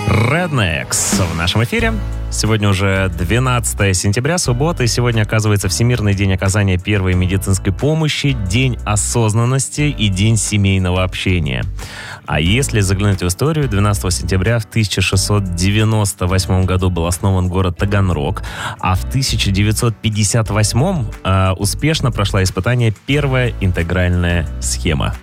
Rednecks в нашем эфире. Сегодня уже 12 сентября, суббота, и сегодня, оказывается, Всемирный день оказания первой медицинской помощи, День осознанности и День семейного общения. А если заглянуть в историю, 12 сентября в 1698 году был основан город Таганрог, а в 1958 успешно прошла испытание первая интегральная схема.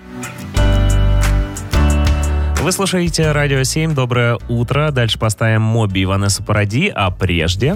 Вы слушаете Радио 7. Доброе утро. Дальше поставим Моби и Ванессу Паради, а прежде...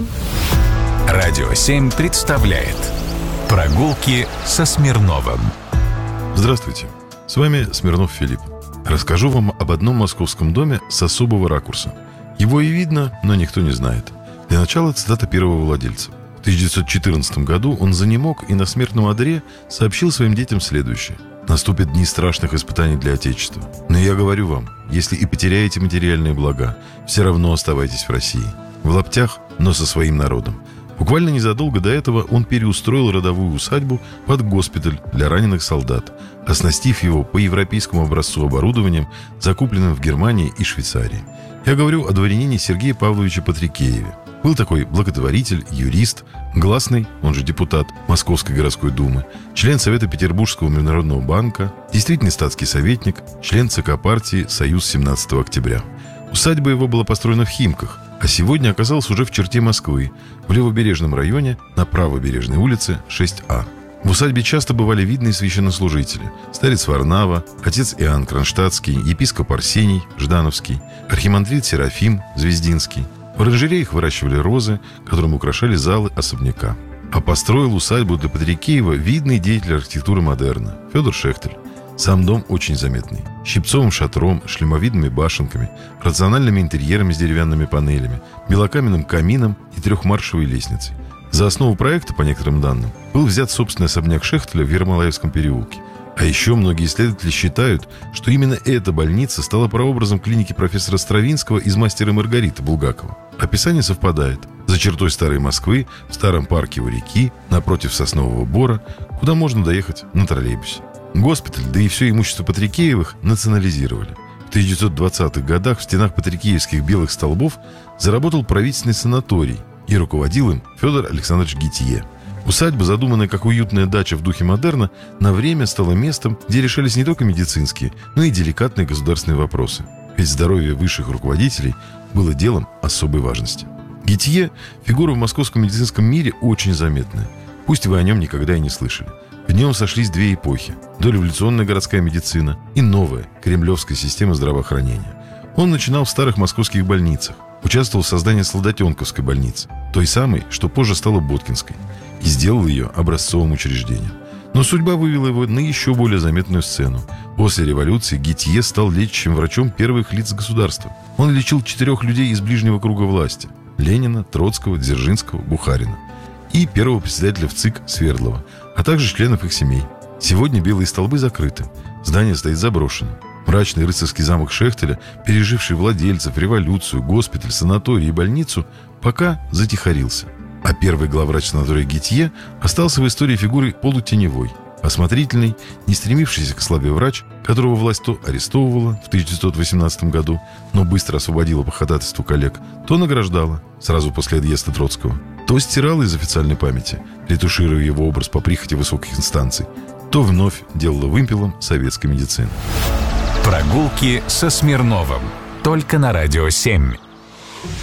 Радио 7 представляет «Прогулки со Смирновым». Здравствуйте. С вами Смирнов Филипп. Расскажу вам об одном московском доме с особого ракурса. Его и видно, но никто не знает. Для начала цитата первого владельца. В 1914 году он занемог и на смертном одре сообщил своим детям следующее. Наступят дни страшных испытаний для Отечества. Но я говорю вам, если и потеряете материальные блага, все равно оставайтесь в России. В лаптях, но со своим народом. Буквально незадолго до этого он переустроил родовую усадьбу под госпиталь для раненых солдат, оснастив его по европейскому образцу оборудованием, закупленным в Германии и Швейцарии. Я говорю о дворянине Сергее Павловиче Патрикееве. Был такой благотворитель, юрист, гласный, он же депутат Московской городской думы, член Совета Петербургского международного банка, действительный статский советник, член ЦК партии «Союз 17 октября». Усадьба его была построена в Химках, а сегодня оказалась уже в черте Москвы, в Левобережном районе, на Правобережной улице, 6А. В усадьбе часто бывали видные священнослужители. Старец Варнава, отец Иоанн Кронштадтский, епископ Арсений Ждановский, архимандрит Серафим Звездинский. В оранжереях выращивали розы, которым украшали залы особняка. А построил усадьбу для Патрикеева видный деятель архитектуры модерна Федор Шехтель. Сам дом очень заметный. Щипцовым шатром, шлемовидными башенками, рациональными интерьерами с деревянными панелями, белокаменным камином и трехмаршевой лестницей. За основу проекта, по некоторым данным, был взят собственный особняк Шехтеля в Ермолаевском переулке. А еще многие исследователи считают, что именно эта больница стала прообразом клиники профессора Стравинского из «Мастера и Маргариты» Булгакова. Описание совпадает. За чертой старой Москвы, в старом парке у реки, напротив Соснового Бора, куда можно доехать на троллейбусе. Госпиталь, да и все имущество Патрикеевых национализировали. В 1920-х годах в стенах патрикеевских белых столбов заработал правительственный санаторий, и руководил им Федор Александрович Гитье. Усадьба, задуманная как уютная дача в духе модерна, на время стала местом, где решались не только медицинские, но и деликатные государственные вопросы. Ведь здоровье высших руководителей было делом особой важности. Гитье – фигура в московском медицинском мире очень заметная. Пусть вы о нем никогда и не слышали. В нем сошлись две эпохи – дореволюционная городская медицина и новая кремлевская система здравоохранения. Он начинал в старых московских больницах, участвовал в создании Слободенковской больницы, той самой, что позже стала Боткинской, и сделал ее образцовым учреждением. Но судьба вывела его на еще более заметную сцену. После революции Гитье стал лечащим врачом первых лиц государства. Он лечил 4 людей из ближнего круга власти – Ленина, Троцкого, Дзержинского, Бухарина. И первого председателя ВЦИК Свердлова, а также членов их семей. Сегодня белые столбы закрыты. Здание стоит заброшенным. Мрачный рыцарский замок Шехтеля, переживший владельцев, революцию, госпиталь, санаторий и больницу, пока затихарился. А первый главврач санатория Гитье остался в истории фигурой полутеневой, осмотрительный, не стремившийся к славе врач, которого власть то арестовывала в 1918 году, но быстро освободила по ходатайству коллег, то награждала сразу после отъезда Троцкого, то стирала из официальной памяти, ретушируя его образ по прихоти высоких инстанций, то вновь делала вымпелом советской медицины. Прогулки со Смирновым. Только на Радио 7.